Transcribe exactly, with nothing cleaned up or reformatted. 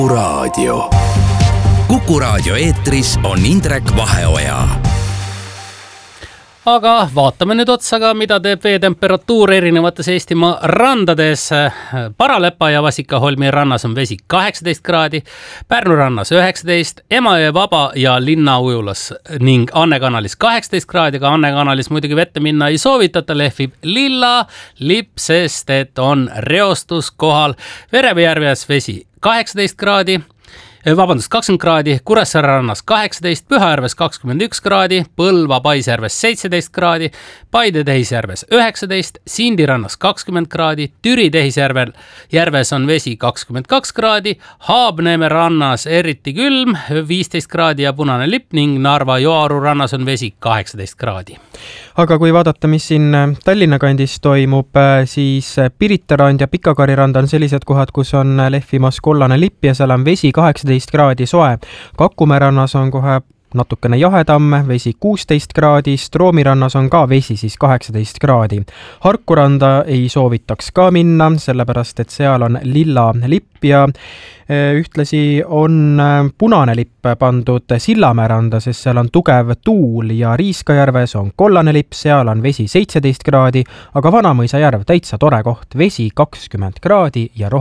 Raadio. Kuku Raadio eetris on Indrek Vaheoja. Aga vaatame nüüd otsaga, mida teeb veetemperatuur erinevates Eestimaa randades. Paralepa ja Vasikaholmi rannas on vesi kaheksateist kraadi, Pärnu rannas üheksateist, Emajõe Vaba ja Linnaujulas ning Anne kanalis kaheksateist kraadi, aga Anne kanalis muidugi vette minna ei soovitata, lehvib lilla lipp, sest et on reostus kohal. Vereve järves vesi kaheksateist kraadi, vabandust, kakskümmend kraadi, Kuressaare rannas kaheksateist, Pühajärves kakskümmend üks kraadi, Põlva Paisjärves seitseteist kraadi, Paide Tehisjärves üheksateist, Sindi rannas kakskümmend kraadi, Türi Tehisjärvel järves on vesi kakskümmend kaks kraadi, Haabneeme rannas eriti külm viisteist kraadi ja punane lipp ning Narva Joaru rannas on vesi kaheksateist kraadi. Aga kui vaadata, mis siin Tallinna kandis toimub, siis Pirita rand ja Pikakari rand on sellised kohad, kus on lehvimas kollane lipp ja seal on vesi kaheksateist kraadi soe. Kakumäe rannas on kohe natukene jahedam, vesi kuusteist kraadi, Stroomi rannas on ka vesi siis kaheksateist kraadi. Harku randa ei soovitaks ka minna, sellepärast et seal on lilla lipp ja ühtlasi on punane lipp pandud Sillamäe randa, sest seal on tugev tuul ja Riiskajärves on kollane lipp, seal on vesi seitseteist kraadi, aga Vanamõisa järv täitsa tore koht, vesi kakskümmend kraadi ja rohe